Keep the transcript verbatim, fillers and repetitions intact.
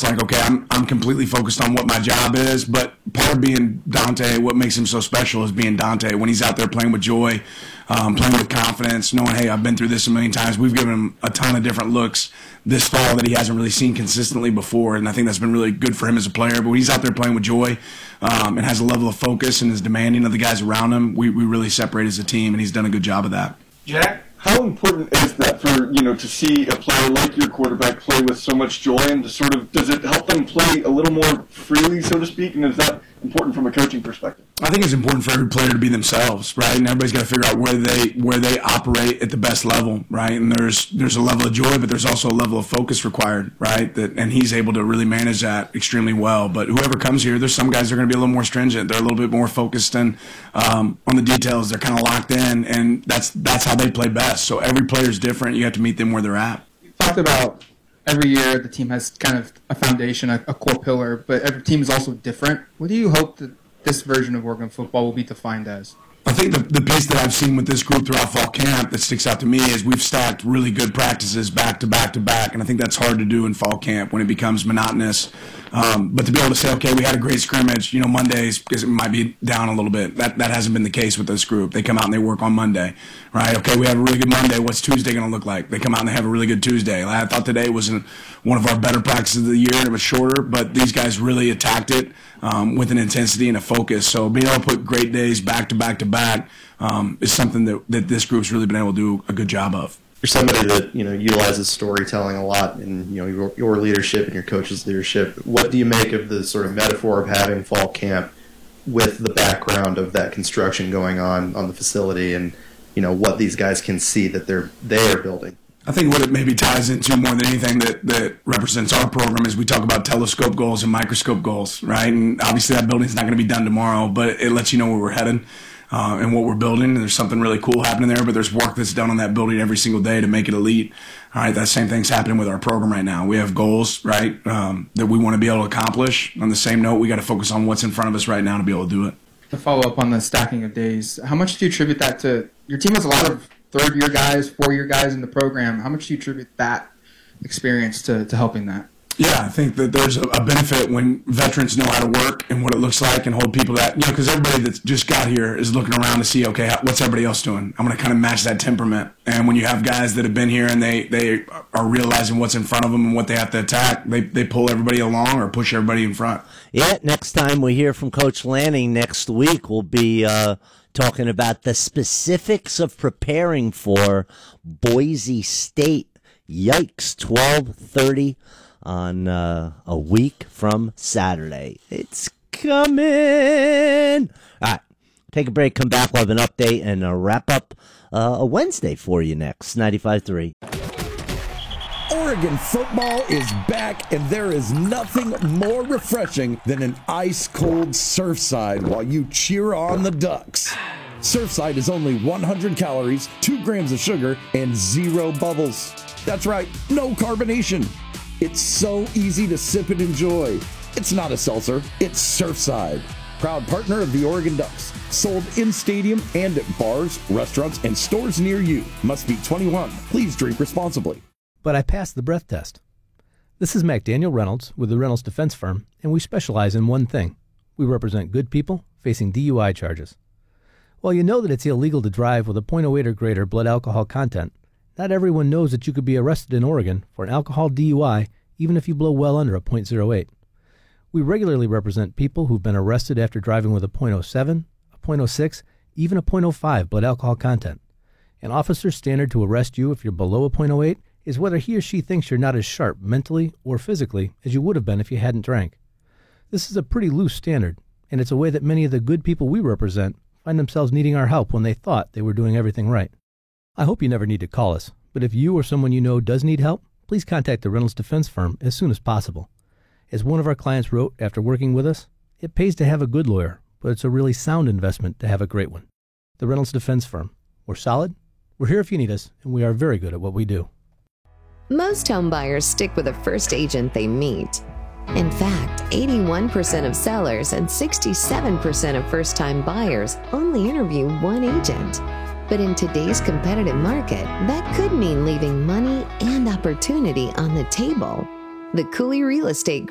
it's like, okay, I'm I'm completely focused on what my job is, but part of being Dante, what makes him so special is being Dante. When he's out there playing with joy, um, playing with confidence, knowing, hey, I've been through this a million times. We've given him a ton of different looks this fall that he hasn't really seen consistently before, and I think that's been really good for him as a player. But when he's out there playing with joy um, and has a level of focus and is demanding of the guys around him, we, we really separate as a team, and he's done a good job of that. Jack, how important is that for, you know, to see a player like your quarterback play with so much joy, and to sort of, does it help them play a little more freely, so to speak, and is that important from a coaching perspective? I think it's important for every player to be themselves, right? And everybody's got to figure out where they where they operate at the best level, right? And there's there's a level of joy, but there's also a level of focus required, right? That and he's able to really manage that extremely well. But whoever comes here, there's some guys that are going to be a little more stringent. They're a little bit more focused and um, on the details. They're kind of locked in, and that's that's how they play best. So every player is different. You have to meet them where they're at. You talked about every year the team has kind of a foundation, a, a core pillar, but every team is also different. What do you hope that this version of Oregon football will be defined as? I think the, the piece that I've seen with this group throughout fall camp that sticks out to me is we've stacked really good practices back to back to back, and I think that's hard to do in fall camp when it becomes monotonous. Um, but to be able to say, okay, we had a great scrimmage, you know, Mondays, because it might be down a little bit. That that hasn't been the case with this group. They come out and they work on Monday, right? Okay, we have a really good Monday. What's Tuesday going to look like? They come out and they have a really good Tuesday. I thought today was one of our better practices of the year, and it was shorter, but these guys really attacked it um, with an intensity and a focus. So being able to put great days back to back to back um, is something that, that this group's really been able to do a good job of. You're somebody that, you know, utilizes storytelling a lot in, you know, your, your leadership and your coach's leadership. What do you make of the sort of metaphor of having fall camp with the background of that construction going on on the facility, and, you know, what these guys can see that they're they are building? I think what it maybe ties into more than anything that, that represents our program is we talk about telescope goals and microscope goals, right? And obviously that building's not going to be done tomorrow, but it lets you know where we're headed. Uh, and what we're building, and there's something really cool happening there, but there's work that's done on that building every single day to make it elite. All right, that same thing's happening with our program right now. We have goals, right, um, that we want to be able to accomplish. On the same note, we got to focus on what's in front of us right now to be able to do it. To follow up on the stacking of days, how much do you attribute that to? Your team has a lot of third-year guys, four-year guys in the program. How much do you attribute that experience to, to helping that? Yeah, I think that there's a benefit when veterans know how to work and what it looks like and hold people that, you know, because everybody that's just got here is looking around to see, okay, what's everybody else doing? I'm going to kind of match that temperament. And when you have guys that have been here and they, they are realizing what's in front of them and what they have to attack, they, they pull everybody along or push everybody in front. Yeah, next time we hear from Coach Lanning next week, we'll be uh, talking about the specifics of preparing for Boise State. Yikes, twelve thirty on uh, a week from Saturday. It's coming. All right, take a break, come back, we'll have an update and a wrap up uh, a Wednesday for you next. ninety-five point three. Oregon football is back, and there is nothing more refreshing than an ice-cold Surfside while you cheer on the Ducks. Surfside is only one hundred calories, two grams of sugar, and zero bubbles. That's right, no carbonation. It's so easy to sip and enjoy. It's not a seltzer, it's Surfside. Proud partner of the Oregon Ducks. Sold in stadium and at bars, restaurants, and stores near you. Must be twenty-one. Please drink responsibly. But I passed the breath test. This is McDaniel Reynolds with the Reynolds Defense Firm, and we specialize in one thing. We represent good people facing D U I charges. While you know that it's illegal to drive with a point oh eight or greater blood alcohol content, not everyone knows that you could be arrested in Oregon for an alcohol D U I even if you blow well under a point oh eight. We regularly represent people who've been arrested after driving with a point oh seven, a point oh six, even a point oh five blood alcohol content. An officer's standard to arrest you if you're below a point oh eight is whether he or she thinks you're not as sharp mentally or physically as you would have been if you hadn't drank. This is a pretty loose standard, and it's a way that many of the good people we represent find themselves needing our help when they thought they were doing everything right. I hope you never need to call us, but if you or someone you know does need help, please contact the Reynolds Defense Firm as soon as possible. As one of our clients wrote after working with us, it pays to have a good lawyer, but it's a really sound investment to have a great one. The Reynolds Defense Firm. We're solid, we're here if you need us, and we are very good at what we do. Most home buyers stick with the first agent they meet. In fact, eighty-one percent of sellers and sixty-seven percent of first-time buyers only interview one agent. But in today's competitive market, that could mean leaving money and opportunity on the table. The Cooley Real Estate